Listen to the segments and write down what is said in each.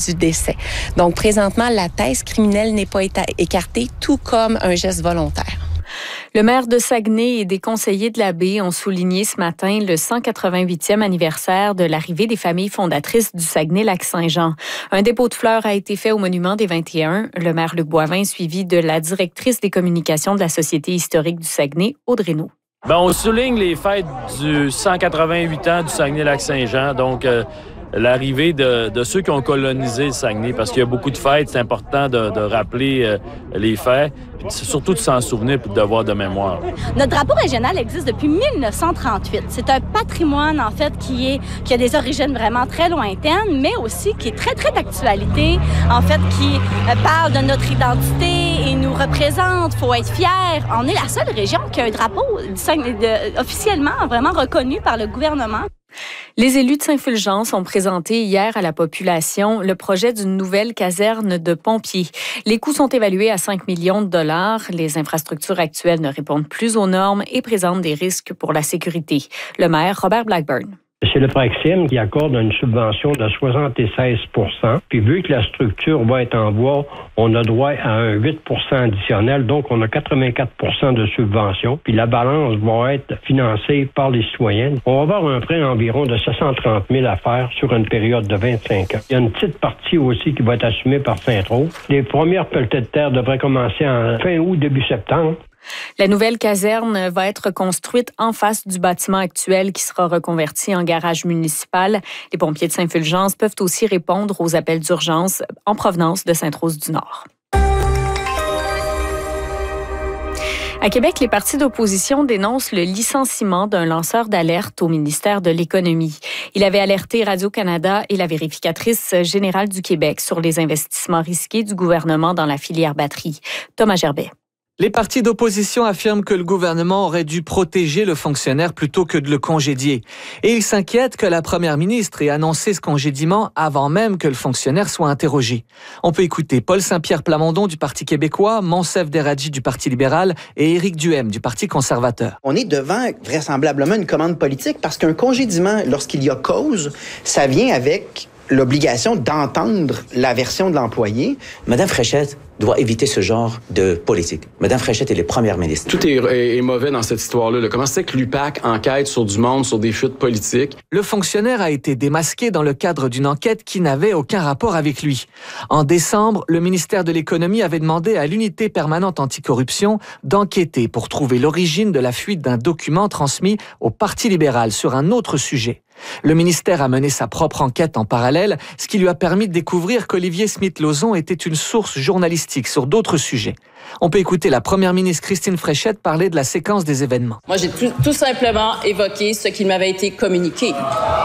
du décès. Donc, présentement, la thèse criminelle n'est pas écartée, tout comme un geste volontaire. Le maire de Saguenay et des conseillers de la baie ont souligné ce matin le 188e anniversaire de l'arrivée des familles fondatrices du Saguenay-Lac-Saint-Jean. Un dépôt de fleurs a été fait au monument des 21. Le maire Luc Boivin, suivi de la directrice des communications de la Société historique du Saguenay, Aude Reynaud. On souligne les fêtes du 188 ans du Saguenay-Lac-Saint-Jean, donc l'arrivée de ceux qui ont colonisé le Saguenay, parce qu'il y a beaucoup de fêtes, c'est important de rappeler les faits, puis surtout de s'en souvenir et de devoir de mémoire. Notre drapeau régional existe depuis 1938. C'est un patrimoine, en fait, qui a des origines vraiment très lointaines, mais aussi qui est très, très d'actualité, en fait, qui parle de notre identité et nous représente. Il faut être fier. On est la seule région qui a un drapeau officiellement vraiment reconnu par le gouvernement. Les élus de Saint-Fulgence ont présenté hier à la population le projet d'une nouvelle caserne de pompiers. Les coûts sont évalués à 5 millions de dollars. Les infrastructures actuelles ne répondent plus aux normes et présentent des risques pour la sécurité. Le maire, Robert Blackburn. C'est le Praxim qui accorde une subvention de 76 %. Puis vu que la structure va être en bois, on a droit à un 8 % additionnel. Donc, on a 84 % de subvention. Puis la balance va être financée par les citoyens. On va avoir un prêt environ de 730 000 à faire sur une période de 25 ans. Il y a une petite partie aussi qui va être assumée par Saint-Tropez. Les premières pelletées de terre devraient commencer en fin août, début septembre. La nouvelle caserne va être construite en face du bâtiment actuel qui sera reconverti en garage municipal. Les pompiers de Saint-Fulgence peuvent aussi répondre aux appels d'urgence en provenance de Sainte-Rose-du-Nord. À Québec, les partis d'opposition dénoncent le licenciement d'un lanceur d'alerte au ministère de l'Économie. Il avait alerté Radio-Canada et la vérificatrice générale du Québec sur les investissements risqués du gouvernement dans la filière batterie. Thomas Gerbet. Les partis d'opposition affirment que le gouvernement aurait dû protéger le fonctionnaire plutôt que de le congédier. Et ils s'inquiètent que la première ministre ait annoncé ce congédiement avant même que le fonctionnaire soit interrogé. On peut écouter Paul Saint-Pierre Plamondon du Parti québécois, Monsef Deradji du Parti libéral et Éric Duhem du Parti conservateur. On est devant vraisemblablement une commande politique parce qu'un congédiement, lorsqu'il y a cause, ça vient avec l'obligation d'entendre la version de l'employé. Madame Fréchette doit éviter ce genre de politique. Madame Fréchette est la première ministre. Tout est mauvais dans cette histoire-là. Comment c'est que l'UPAC enquête sur du monde, sur des fuites politiques? Le fonctionnaire a été démasqué dans le cadre d'une enquête qui n'avait aucun rapport avec lui. En décembre, le ministère de l'Économie avait demandé à l'unité permanente anticorruption d'enquêter pour trouver l'origine de la fuite d'un document transmis au Parti libéral sur un autre sujet. Le ministère a mené sa propre enquête en parallèle, ce qui lui a permis de découvrir qu'Olivier Smith-Lauzon était une source journalistique sur d'autres sujets. On peut écouter la première ministre Christine Fréchette parler de la séquence des événements. Moi, j'ai tout simplement évoqué ce qui m'avait été communiqué.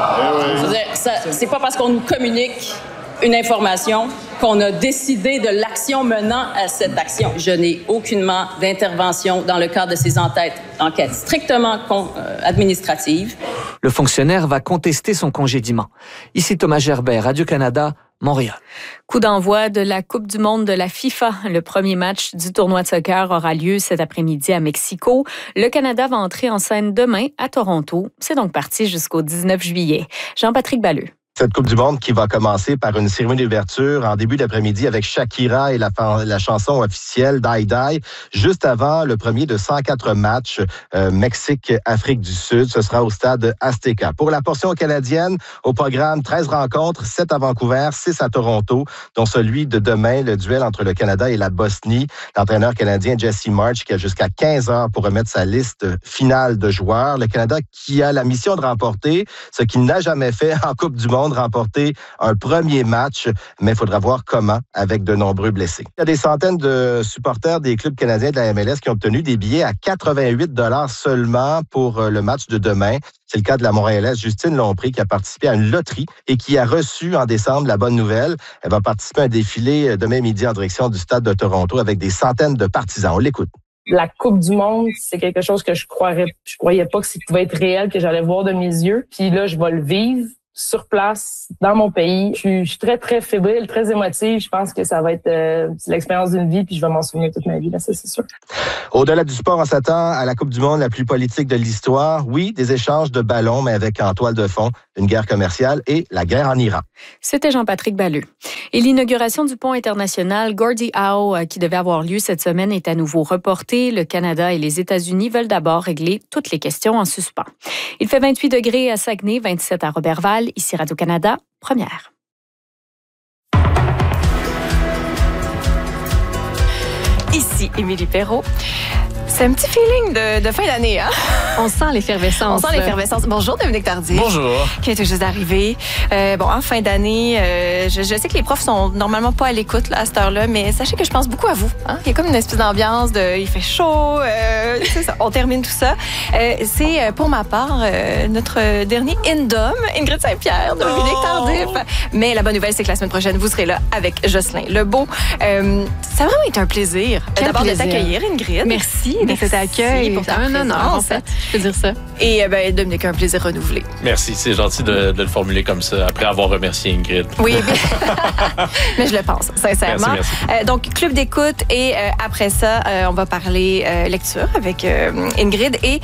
C'est pas parce qu'on nous communique une information qu'on a décidé de l'action menant à cette action. Je n'ai aucunement d'intervention dans le cadre de ces enquêtes strictement administratives. Le fonctionnaire va contester son congédiement. Ici Thomas Gerbet, Radio-Canada, Montréal. Coup d'envoi de la Coupe du monde de la FIFA. Le premier match du tournoi de soccer aura lieu cet après-midi à Mexico. Le Canada va entrer en scène demain à Toronto. C'est donc parti jusqu'au 19 juillet. Jean-Patrick Balleux. Cette Coupe du monde qui va commencer par une cérémonie d'ouverture en début d'après-midi avec Shakira et la chanson officielle Die Die, juste avant le premier de 104 matchs Mexique-Afrique du Sud. Ce sera au stade Azteca. Pour la portion canadienne, au programme 13 rencontres, 7 à Vancouver, 6 à Toronto, dont celui de demain, le duel entre le Canada et la Bosnie. L'entraîneur canadien Jesse March qui a jusqu'à 15 heures pour remettre sa liste finale de joueurs. Le Canada qui a la mission de remporter ce qu'il n'a jamais fait en Coupe du monde, remporter un premier match, mais il faudra voir comment avec de nombreux blessés. Il y a des centaines de supporters des clubs canadiens de la MLS qui ont obtenu des billets à 88 $ seulement pour le match de demain. C'est le cas de la Montréalaise Justine Lompré qui a participé à une loterie et qui a reçu en décembre la bonne nouvelle. Elle va participer à un défilé demain midi en direction du stade de Toronto avec des centaines de partisans. On l'écoute. La Coupe du monde, c'est quelque chose que je croyais pas que ça pouvait être réel, que j'allais voir de mes yeux. Puis là, je vais le vivre sur place, dans mon pays. Je suis très, très fébrile, très émotive. Je pense que ça va être l'expérience d'une vie, puis je vais m'en souvenir toute ma vie, là, ça, c'est sûr. Au-delà du sport, on s'attend à la Coupe du monde la plus politique de l'histoire. Oui, des échanges de ballons, mais avec en toile de fond une guerre commerciale et la guerre en Iran. C'était Jean-Patrick Balleux. Et l'inauguration du pont international Gordie Howe, qui devait avoir lieu cette semaine, est à nouveau reportée. Le Canada et les États-Unis veulent d'abord régler toutes les questions en suspens. Il fait 28 degrés à Saguenay, 27 à Roberval. Ici Radio-Canada, première. Ici Émilie Perrault. C'est un petit feeling de fin d'année, hein? On sent l'effervescence. On sent l'effervescence. Bonjour, Dominique Tardif. Bonjour. Qui est tout juste d'arriver. En fin d'année, je sais que les profs sont normalement pas à l'écoute là, à cette heure-là, mais sachez que je pense beaucoup à vous. Hein? Il y a comme une espèce d'ambiance il fait chaud, c'est ça, on termine tout ça. C'est pour ma part notre dernier Indom, Ingrid Saint-Pierre, Dominique Tardif. Mais la bonne nouvelle, c'est que la semaine prochaine, vous serez là avec Jocelyn Lebeau. Ça a vraiment été un plaisir. D'abord de t'accueillir, Ingrid. Merci de cet accueil. Pour un honneur, en fait. Je peux dire ça. Et Dominique, un plaisir renouvelé. Merci, c'est gentil de le formuler comme ça, après avoir remercié Ingrid. Oui, mais je le pense, sincèrement. Merci. Donc, club d'écoute et après ça, on va parler lecture avec Ingrid. Et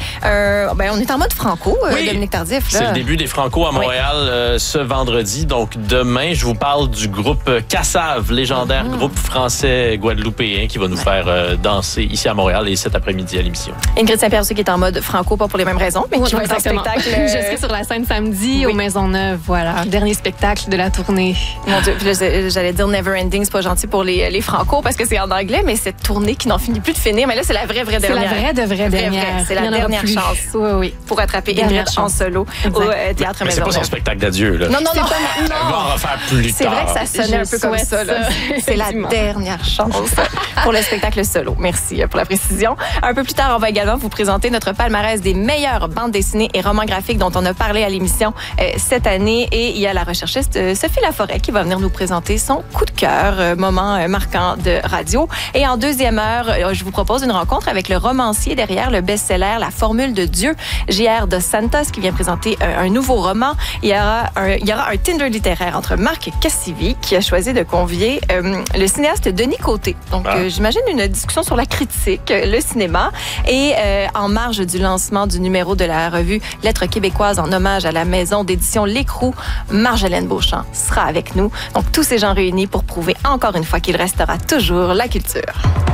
on est en mode franco, Dominique Tardif. Là. C'est le début des Franco à Montréal ce vendredi. Donc, demain, je vous parle du groupe Cassave, légendaire groupe français guadeloupéen qui va nous faire danser ici à Montréal et cet après-midi à l'émission. Ingrid Saint-Pierre aussi qui est en mode franco, pas pour les mêmes raisons, mais qui va être en spectacle. Je serai sur la scène samedi au Maisonneuve. Voilà, dernier spectacle de la tournée. Mon Dieu, j'allais dire Never Ending, c'est pas gentil pour les franco parce que c'est en anglais, mais cette tournée qui n'en finit plus de finir, mais là c'est la vraie dernière. C'est la vraie dernière. C'est la dernière chance. Oui. Pour attraper Ingrid en solo au Théâtre Mais Maisonneuve. c'est pas son spectacle d'adieu là. Non. Elle va en refaire plus tard. C'est vrai que ça sonnait un peu comme ça. C'est la dernière chance pour le spectacle solo. Merci pour la précision. Un peu plus tard, on va également vous présenter notre palmarès des meilleures bandes dessinées et romans graphiques dont on a parlé à l'émission cette année. Et il y a la recherchiste Sophie Laforêt qui va venir nous présenter son coup de cœur, moment marquant de radio. Et en deuxième heure, je vous propose une rencontre avec le romancier derrière le best-seller La Formule de Dieu, J.R. Dos Santos, qui vient présenter un nouveau roman. Il y aura un Tinder littéraire entre Marc Cassivi, qui a choisi de convier le cinéaste Denis Côté. Donc, j'imagine une discussion sur la critique, le cinéma. Et en marge du lancement du numéro de la revue Lettres québécoises en hommage à la maison d'édition L'Écrou, Marjolaine Beauchamp sera avec nous. Donc, tous ces gens réunis pour prouver encore une fois qu'il restera toujours la culture.